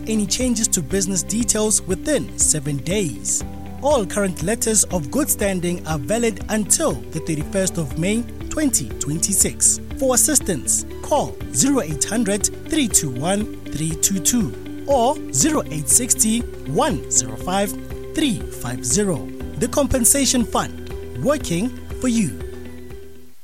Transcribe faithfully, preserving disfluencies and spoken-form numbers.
any changes to business details within seven days. All current letters of good standing are valid until the thirty-first of May twenty twenty-six. For assistance, call zero eight hundred, three two one, three two two or zero eight six zero, one zero five, three five zero. The Compensation Fund, working for you.